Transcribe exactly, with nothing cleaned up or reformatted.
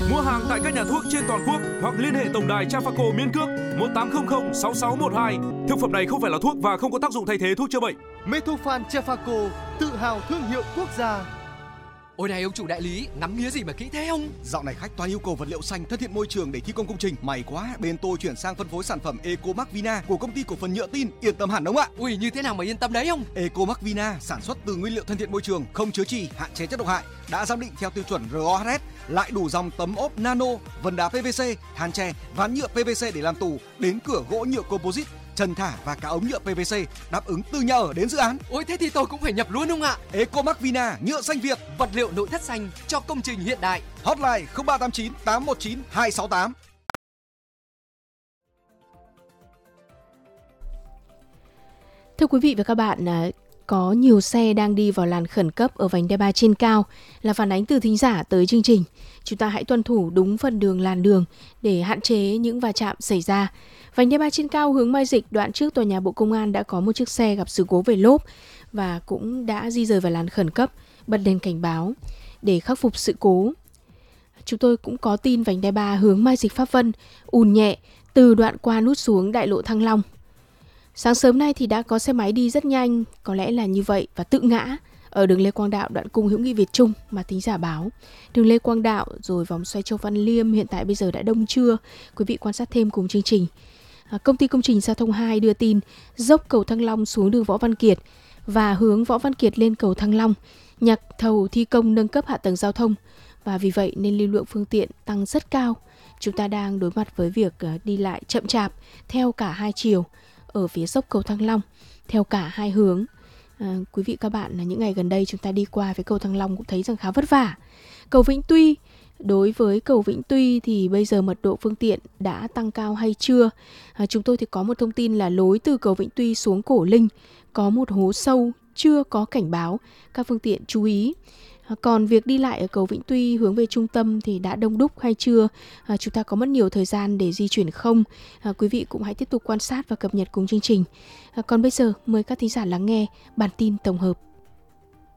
Mua hàng tại các nhà thuốc trên toàn quốc hoặc liên hệ tổng đài Trafaco miễn cước một tám không không sáu sáu một hai. Thực phẩm này không phải là thuốc và không có tác dụng thay thế thuốc chữa bệnh. Metofan Trafaco, tự hào thương hiệu quốc gia. Ôi này ông chủ đại lý, ngắm nghía gì mà kỹ thế ông? Dạo này khách toàn yêu cầu vật liệu xanh thân thiện môi trường để thi công công trình. May quá, bên tôi chuyển sang phân phối sản phẩm Ecomac Vina của công ty cổ phần nhựa tin, yên tâm hẳn ông ạ. Ui, như thế nào mà yên tâm đấy ông? Ecomac Vina sản xuất từ nguyên liệu thân thiện môi trường, không chứa chì, hạn chế chất độc hại, đã giám định theo tiêu chuẩn rờ o hát ét, lại đủ dòng tấm ốp nano, vân đá pê vê xê, than tre, ván nhựa pê vê xê để làm tủ, đến cửa gỗ nhựa composite, trần thả và cả ống nhựa pê vê xê, đáp ứng từ nhà ở đến dự án. Ôi thế thì tôi cũng phải nhập luôn ông ạ. Ecomac Vina, nhựa xanh Việt, vật liệu nội thất xanh cho công trình hiện đại. Hotline không ba tám chín tám một chín hai sáu tám. Thưa quý vị và các bạn, có nhiều xe đang đi vào làn khẩn cấp ở vành đai ba trên cao là phản ánh từ thính giả tới chương trình. Chúng ta hãy tuân thủ đúng phần đường làn đường để hạn chế những va chạm xảy ra. Vành đai ba trên cao hướng Mai Dịch, đoạn trước tòa nhà Bộ Công an đã có một chiếc xe gặp sự cố về lốp và cũng đã di rời vào làn khẩn cấp, bật đèn cảnh báo để khắc phục sự cố. Chúng tôi cũng có tin vành đai ba hướng Mai Dịch Pháp Vân ùn nhẹ từ đoạn qua nút xuống đại lộ Thăng Long. Sáng sớm nay thì đã có xe máy đi rất nhanh, có lẽ là như vậy, và tự ngã ở đường Lê Quang Đạo đoạn cung Hữu Nghị Việt Trung mà thính giả báo. Đường Lê Quang Đạo rồi vòng xoay Châu Văn Liêm hiện tại bây giờ đã đông chưa? Quý vị quan sát thêm cùng chương trình. À, công ty công trình giao thông hai đưa tin dốc cầu Thăng Long xuống đường Võ Văn Kiệt và hướng Võ Văn Kiệt lên cầu Thăng Long, nhạc thầu thi công nâng cấp hạ tầng giao thông và vì vậy nên lưu lượng phương tiện tăng rất cao. Chúng ta đang đối mặt với việc đi lại chậm chạp theo cả hai chiều ở phía dốc cầu Thăng Long, theo cả hai hướng. À, quý vị các bạn, là những ngày gần đây chúng ta đi qua với cầu Thăng Long cũng thấy rằng khá vất vả. Cầu Vĩnh Tuy, đối với cầu Vĩnh Tuy thì bây giờ mật độ phương tiện đã tăng cao hay chưa? À, chúng tôi thì có một thông tin là lối từ cầu Vĩnh Tuy xuống Cổ Linh có một hố sâu chưa có cảnh báo, các phương tiện chú ý. À, còn việc đi lại ở cầu Vĩnh Tuy hướng về trung tâm thì đã đông đúc hay chưa? À, chúng ta có mất nhiều thời gian để di chuyển không? À, quý vị cũng hãy tiếp tục quan sát và cập nhật cùng chương trình. À, còn bây giờ mời các thính giả lắng nghe bản tin tổng hợp.